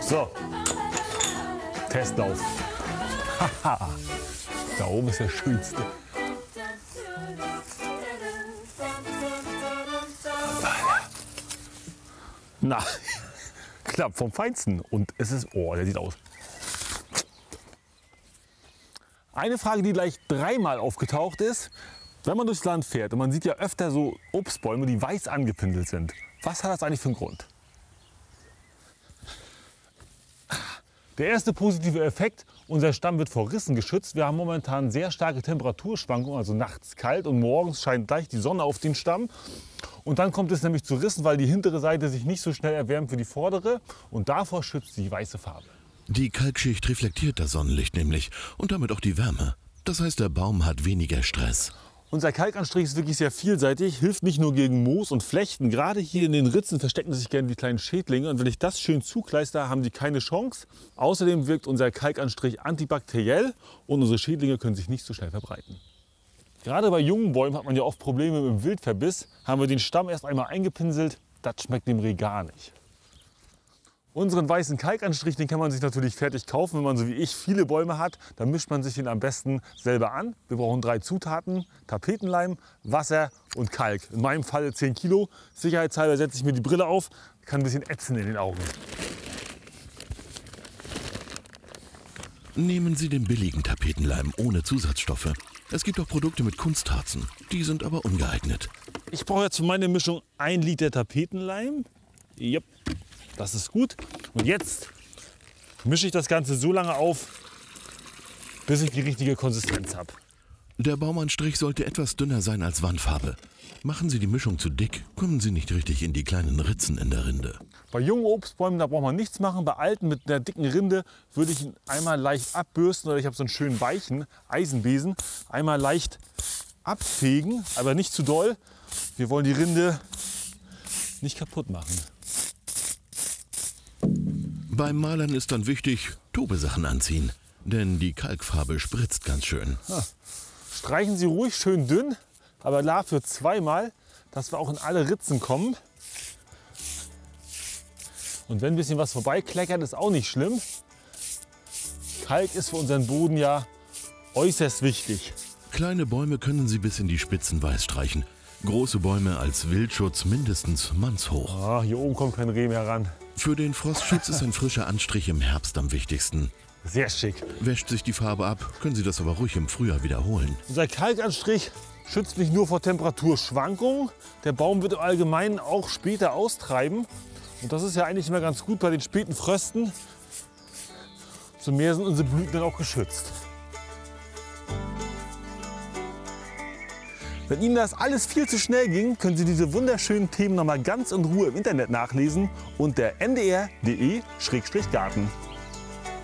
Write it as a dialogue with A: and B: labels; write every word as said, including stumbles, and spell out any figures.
A: So, Testlauf. Haha, da oben ist der schönste. Na, klappt vom Feinsten. Und es ist, oh, der sieht aus. Eine Frage, die gleich dreimal aufgetaucht ist, wenn man durchs Land fährt und man sieht ja öfter so Obstbäume, die weiß angepinselt sind. Was hat das eigentlich für einen Grund? Der erste positive Effekt, unser Stamm wird vor Rissen geschützt. Wir haben momentan sehr starke Temperaturschwankungen, also nachts kalt und morgens scheint gleich die Sonne auf den Stamm. Und dann kommt es nämlich zu Rissen, weil die hintere Seite sich nicht so schnell erwärmt wie die vordere und davor schützt die weiße Farbe.
B: Die Kalkschicht reflektiert das Sonnenlicht nämlich und damit auch die Wärme. Das heißt, der Baum hat weniger Stress.
A: Unser Kalkanstrich ist wirklich sehr vielseitig, hilft nicht nur gegen Moos und Flechten. Gerade hier in den Ritzen verstecken sich gerne die kleinen Schädlinge. Und wenn ich das schön zukleister, haben die keine Chance. Außerdem wirkt unser Kalkanstrich antibakteriell und unsere Schädlinge können sich nicht so schnell verbreiten. Gerade bei jungen Bäumen hat man ja oft Probleme mit dem Wildverbiss. Haben wir den Stamm erst einmal eingepinselt, das schmeckt dem Reh gar nicht. Unseren weißen Kalkanstrich, den kann man sich natürlich fertig kaufen. Wenn man so wie ich viele Bäume hat, dann mischt man sich den am besten selber an. Wir brauchen drei Zutaten: Tapetenleim, Wasser und Kalk. In meinem Fall zehn Kilo. Sicherheitshalber setze ich mir die Brille auf, kann ein bisschen ätzen in den Augen.
B: Nehmen Sie den billigen Tapetenleim ohne Zusatzstoffe. Es gibt auch Produkte mit Kunstharzen, die sind aber ungeeignet.
A: Ich brauche jetzt für meine Mischung ein Liter Tapetenleim. Yep. Das ist gut. Und jetzt mische ich das Ganze so lange auf, bis ich die richtige Konsistenz habe.
B: Der Baumanstrich sollte etwas dünner sein als Wandfarbe. Machen Sie die Mischung zu dick, kommen Sie nicht richtig in die kleinen Ritzen in der Rinde.
A: Bei jungen Obstbäumen, da braucht man nichts machen. Bei alten mit einer dicken Rinde würde ich ihn einmal leicht abbürsten, oder ich habe so einen schönen weichen Eisenbesen, einmal leicht abfegen, aber nicht zu doll. Wir wollen die Rinde nicht kaputt machen.
B: Beim Malern ist dann wichtig, Tobesachen anziehen, denn die Kalkfarbe spritzt ganz schön.
A: Ja. Streichen Sie ruhig schön dünn, aber dafür zweimal, dass wir auch in alle Ritzen kommen. Und wenn ein bisschen was vorbeikleckert, ist auch nicht schlimm. Kalk ist für unseren Boden ja äußerst wichtig.
B: Kleine Bäume können Sie bis in die Spitzen weiß streichen. Große Bäume als Wildschutz mindestens mannshoch.
A: Ah, hier oben kommt kein Reh mehr ran.
B: Für den Frostschutz ist ein frischer Anstrich im Herbst am wichtigsten.
A: Sehr schick.
B: Wäscht sich die Farbe ab, können Sie das aber ruhig im Frühjahr wiederholen.
A: Unser Kalkanstrich schützt nicht nur vor Temperaturschwankungen. Der Baum wird im Allgemeinen auch später austreiben. Und das ist ja eigentlich immer ganz gut bei den späten Frösten. So mehr sind unsere Blüten dann auch geschützt. Wenn Ihnen das alles viel zu schnell ging, können Sie diese wunderschönen Themen noch mal ganz in Ruhe im Internet nachlesen unter n d r punkt d e Schrägstrich Garten.